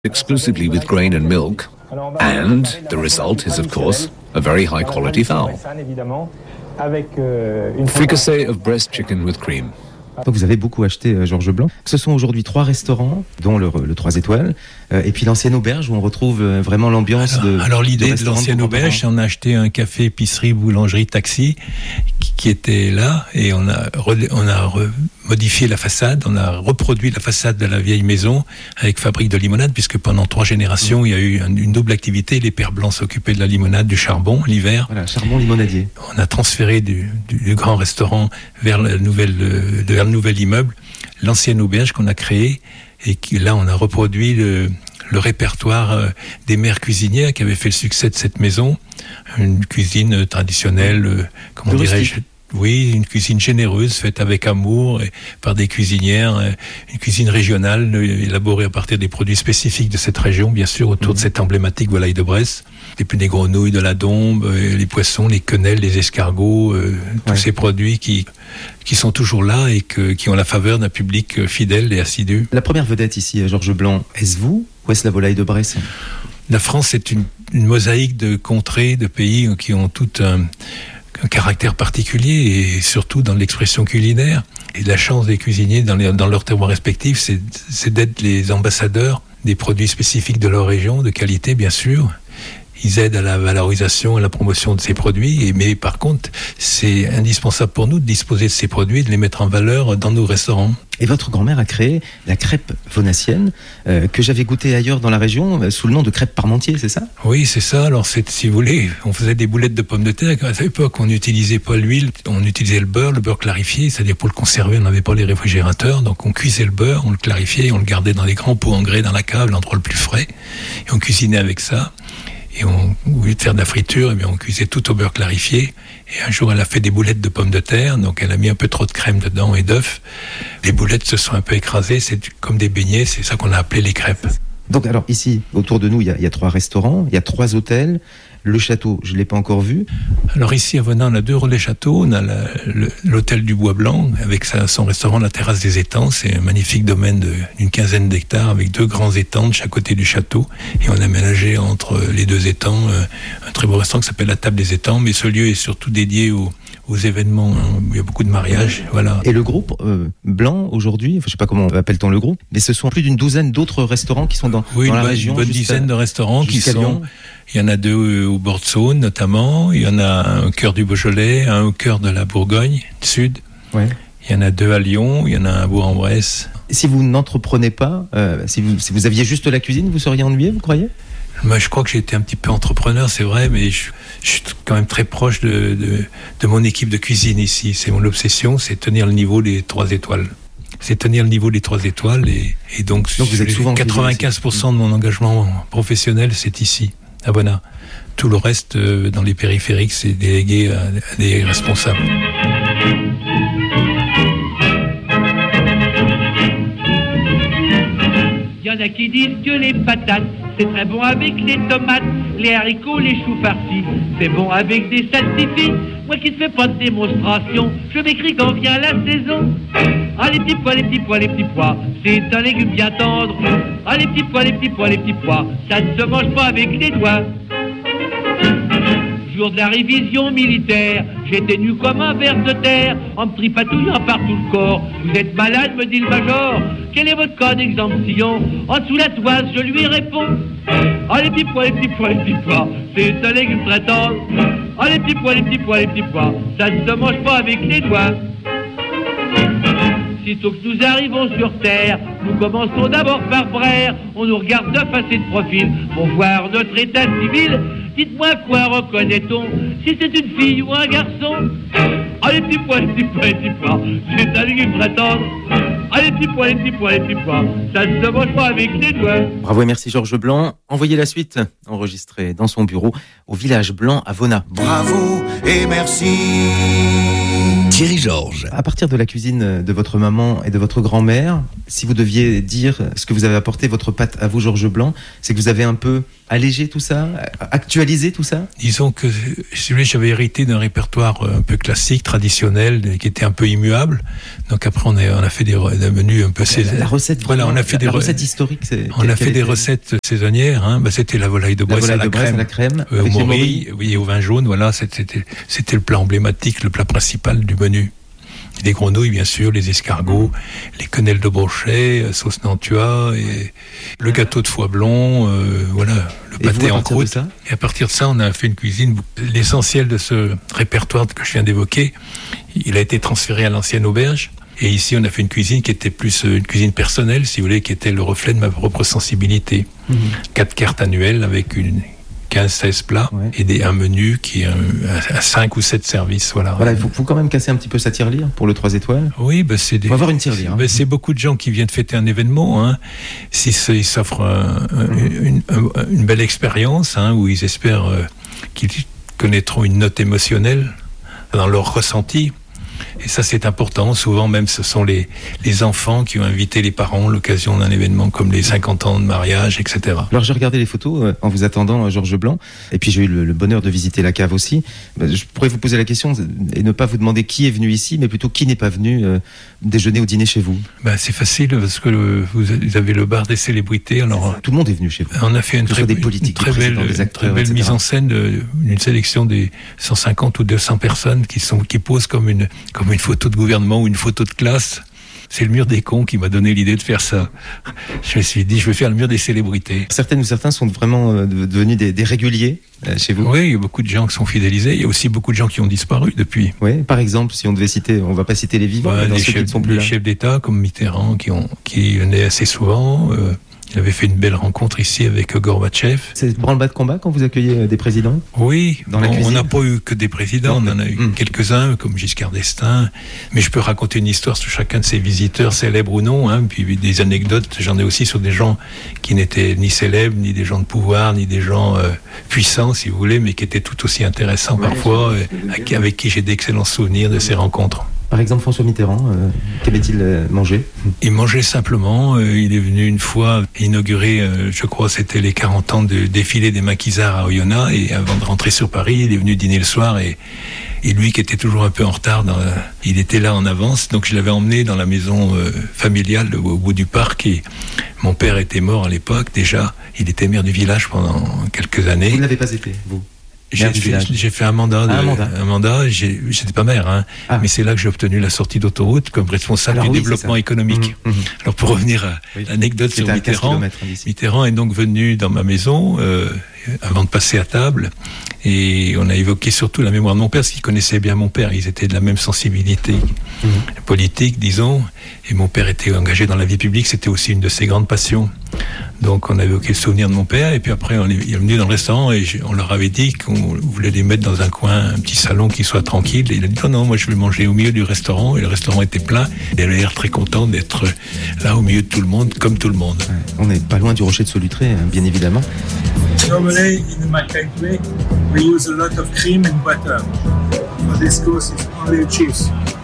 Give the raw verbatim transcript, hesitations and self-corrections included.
exclusively with grain and milk, and the result is, of course, a very high-quality fowl. Fricassee of breast chicken with cream. Donc vous avez beaucoup acheté euh, Georges Blanc. Ce sont aujourd'hui trois restaurants, dont le, le trois étoiles, euh, et puis l'ancienne auberge où on retrouve euh, vraiment l'ambiance alors, de. Alors l'idée de, de l'ancienne auberge, c'est on a acheté un café, épicerie, boulangerie, taxi qui, qui était là, et on a re, on a re, modifié la façade, on a reproduit la façade de la vieille maison avec fabrique de limonade, puisque pendant trois générations, mmh. il y a eu un, une double activité. Les pères blancs s'occupaient de la limonade, du charbon l'hiver. Voilà, charbon limonadier. On a transféré du, du, du grand restaurant vers la nouvelle, euh, vers le nouvel immeuble, l'ancienne auberge qu'on a créée, et qui, là on a reproduit le, le répertoire euh, des mères cuisinières qui avaient fait le succès de cette maison, une cuisine traditionnelle, euh, comment dirais-je, oui, une cuisine généreuse, faite avec amour et par des cuisinières, euh, une cuisine régionale euh, élaborée à partir des produits spécifiques de cette région, bien sûr, autour mmh. de cette emblématique volaille de Bresse. Et puis des grenouilles, de la dombe, euh, les poissons, les quenelles, les escargots, euh, tous ouais. ces produits qui, qui sont toujours là et que, qui ont la faveur d'un public euh, fidèle et assidu. La première vedette ici, Georges Blanc, est-ce vous ou est-ce la volaille de Bresse ? La France est une, une mosaïque de contrées, de pays qui ont tout un, un caractère particulier, et surtout dans l'expression culinaire. Et la chance des cuisiniers dans, les, dans leurs terroirs respectifs, c'est, c'est d'être les ambassadeurs des produits spécifiques de leur région, de qualité bien sûr. Ils aident à la valorisation, à la promotion de ces produits, et, mais par contre, c'est indispensable pour nous de disposer de ces produits, de les mettre en valeur dans nos restaurants. Et votre grand-mère a créé la crêpe vaunassienne, euh, que j'avais goûtée ailleurs dans la région, euh, sous le nom de crêpe Parmentier, c'est ça ? Oui, c'est ça. Alors, c'est, si vous voulez, on faisait des boulettes de pommes de terre. À cette époque, on n'utilisait pas l'huile, on utilisait le beurre, le beurre clarifié, c'est-à-dire pour le conserver, on n'avait pas les réfrigérateurs, donc on cuisait le beurre, on le clarifiait, et on le gardait dans des grands pots en grès dans la cave, l'endroit le plus frais, et on cuisinait avec ça. Et on, au lieu de faire de la friture, eh bien on cuisait tout au beurre clarifié. Et un jour, elle a fait des boulettes de pommes de terre, donc elle a mis un peu trop de crème dedans et d'œufs. Les boulettes se sont un peu écrasées, c'est comme des beignets, c'est ça qu'on a appelé les crêpes. Donc alors ici, autour de nous, il y a, il y a trois restaurants, il y a trois hôtels. Le château, je ne l'ai pas encore vu. Alors ici, à Venin, on a deux relais châteaux. On a la, le, l'hôtel du Bois Blanc, avec sa, son restaurant, la terrasse des étangs. C'est un magnifique domaine de, d'une quinzaine d'hectares, avec deux grands étangs de chaque côté du château. Et on a aménagé entre les deux étangs euh, un très beau restaurant qui s'appelle la Table des étangs. Mais ce lieu est surtout dédié aux, aux événements. Hein. Il y a beaucoup de mariages. Voilà. Et le groupe euh, Blanc, aujourd'hui, je ne sais pas comment appelle-t-on le groupe, mais ce sont plus d'une douzaine d'autres restaurants qui sont dans, oui, dans la bonne, région. Oui, une bonne dizaine de restaurants qui sont... Lyon. Il y en a deux au bord de Saône, notamment. Il y en a un au cœur du Beaujolais, un au cœur de la Bourgogne, sud. Ouais. Il y en a deux à Lyon, il y en a un à Bourg-en-Bresse. Si vous n'entreprenez pas, euh, si, vous, si vous aviez juste la cuisine, vous seriez ennuyé, vous croyez ? Moi, je crois que j'ai été un petit peu entrepreneur, c'est vrai, mais je, je suis quand même très proche de, de, de mon équipe de cuisine ici. C'est mon obsession, c'est tenir le niveau des trois étoiles. C'est tenir le niveau des trois étoiles, et, et donc, donc vous êtes souvent quatre-vingt-quinze pour cent de mon engagement professionnel, c'est ici, à Bonnat. Tout le reste, euh, dans les périphériques, c'est délégué à, à des responsables. Il y en a qui disent que les patates, c'est très bon avec les tomates, les haricots, les choux farcis, c'est bon avec des salsifis. Moi qui ne fais pas de démonstration, je m'écris quand vient la saison. Ah les petits pois, les petits pois, les petits pois, c'est un légume bien tendre. Ah les petits pois, les petits pois, les petits pois, ça ne se mange pas avec les doigts. Jour de la révision militaire, j'étais nu comme un ver de terre, en me tripatouillant par tout le corps. Vous êtes malade, me dit le major. Quel est votre cas d'exemption? En dessous la toise, je lui réponds. Ah les petits pois, les petits pois, les petits pois, c'est un légume très tendre. Ah les petits pois, les petits pois, les petits pois, ça ne se mange pas avec les doigts. Sitôt que nous arrivons sur terre, nous commençons d'abord par braire. On nous regarde de face et de profil pour voir notre état civil. Dites-moi quoi reconnaît-on, si c'est une fille ou un garçon? Ah les petits pois, les petits pois, les petits pois, c'est un légume très tendre. Ah les petits pois, les petits pois, les petits pois, ça ne se mange pas avec les doigts. Bravo et merci Georges Blanc. Envoyez la suite, enregistrée dans son bureau au village Blanc à Vona. Bravo et merci. Thierry Georges. À partir de la cuisine de votre maman et de votre grand-mère, si vous deviez dire ce que vous avez apporté votre pâte à vous, Georges Blanc, c'est que vous avez un peu alléger tout ça, actualiser tout ça? Disons que si vous voulez, j'avais hérité d'un répertoire un peu classique, traditionnel, qui était un peu immuable. Donc après, on a, on a fait des, des menus un peu saisonniers. La recette, voilà, on a fait la, des la recette historique. C'est, on a fait des recettes saisonnières. Hein. Bah, c'était la volaille de Bresse à la crème, à la crème euh, au morille, oui, au vin jaune. Voilà, c'était, c'était le plat emblématique, le plat principal du menu. Les grenouilles, bien sûr, les escargots, les quenelles de brochet, sauce nantua, et le gâteau de foie blond, euh, voilà, le pâté en croûte. Et à partir de ça, on a fait une cuisine. L'essentiel de ce répertoire que je viens d'évoquer, il a été transféré à l'ancienne auberge. Et ici, on a fait une cuisine qui était plus une cuisine personnelle, si vous voulez, qui était le reflet de ma propre sensibilité. Mmh. Quatre cartes annuelles avec une quinze seize plats, ouais. Et des, un menu qui est à cinq ou sept services. Voilà, voilà il faut, faut quand même casser un petit peu sa tirelire pour le trois étoiles. Oui, bah c'est des, faut avoir une tirelire. Hein. Bah c'est beaucoup de gens qui viennent fêter un événement. Hein. Si ils s'offrent un, un, mmh. une, un, une belle expérience, hein, où ils espèrent euh, qu'ils connaîtront une note émotionnelle dans leur ressenti. Et ça, c'est important. Souvent, même, ce sont les, les enfants qui ont invité les parents à l'occasion d'un événement comme les cinquante ans de mariage, et cetera. Alors, j'ai regardé les photos euh, en vous attendant, Georges Blanc. Et puis, j'ai eu le, le bonheur de visiter la cave aussi. Je pourrais vous poser la question et ne pas vous demander qui est venu ici, mais plutôt qui n'est pas venu euh, déjeuner ou dîner chez vous. Ben, c'est facile parce que le, vous avez le bar des célébrités. Alors, tout le monde est venu chez vous. On a fait une très, des politiques, une très belle, des acteurs, très belle mise en scène, de, une sélection des cent cinquante ou deux cents personnes qui, sont, qui posent comme une, comme une photo de gouvernement ou une photo de classe. C'est le mur des cons qui m'a donné l'idée de faire ça. Je me suis dit, je vais faire le mur des célébrités. Certaines ou certains sont vraiment euh, devenus des, des réguliers euh, chez vous. Oui, il y a beaucoup de gens qui sont fidélisés. Il y a aussi beaucoup de gens qui ont disparu depuis. Oui, par exemple, si on devait citer, on ne va pas citer les vivants, bah, mais dans les ceux chefs, qui ne sont plus les là. chefs d'État comme Mitterrand qui, ont, qui venaient assez souvent. Euh, Il avait fait une belle rencontre ici avec Gorbatchev. C'est branle-bas de combat quand vous accueillez des présidents ? Oui, dans la on cuisine. n'a pas eu que des présidents, non, on en a eu mmh. quelques-uns, comme Giscard d'Estaing. Mais je peux raconter une histoire sur chacun de ces visiteurs, célèbres ou non. Hein, puis des anecdotes, j'en ai aussi sur des gens qui n'étaient ni célèbres, ni des gens de pouvoir, ni des gens euh, puissants, si vous voulez, mais qui étaient tout aussi intéressants ouais, parfois, euh, avec, avec qui j'ai d'excellents souvenirs de ces rencontres. Par exemple, François Mitterrand, euh, qu'aimait-il euh, manger ? Il mangeait simplement. Euh, il est venu une fois inaugurer, euh, je crois, c'était les quarante ans de défilé des maquisards à Oyonnax. Et avant de rentrer sur Paris, il est venu dîner le soir. Et, et lui, qui était toujours un peu en retard, dans la, il était là en avance. Donc je l'avais emmené dans la maison euh, familiale au bout du parc. Et mon père était mort à l'époque déjà. Il était maire du village pendant quelques années. Vous ne l'avez pas été, vous ? J'ai fait, j'ai fait un mandat, de, ah, un mandat. Un mandat j'ai, j'étais pas maire, hein, ah. mais c'est là que j'ai obtenu la sortie d'autoroute comme responsable Alors, du oui, développement économique. Mmh, mmh. Alors pour revenir à oui. l'anecdote sur Mitterrand, Mitterrand est donc venu dans ma maison euh, avant de passer à table et on a évoqué surtout la mémoire de mon père, parce qu'il connaissait bien mon père, ils étaient de la même sensibilité mmh. politique, disons, et mon père était engagé dans la vie publique, c'était aussi une de ses grandes passions. Donc on a évoqué le souvenir de mon père et puis après on est, il est venu dans le restaurant et on leur avait dit qu'on voulait les mettre dans un coin, un petit salon qui soit tranquille et il a dit non, non moi je vais manger au milieu du restaurant et le restaurant était plein et il avait l'air très content d'être là au milieu de tout le monde comme tout le monde. Ouais, on n'est pas loin du Rocher de Solutré bien évidemment. Normally in my country we use a lot of cream and butter. For this course it's only cheese.